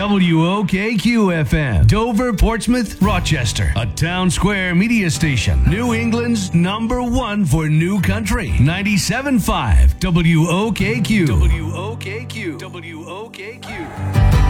WOKQ FM, Dover, Portsmouth, Rochester, a town square media station. New England's #1 for new country. 97.5 WOKQ. WOKQ. WOKQ.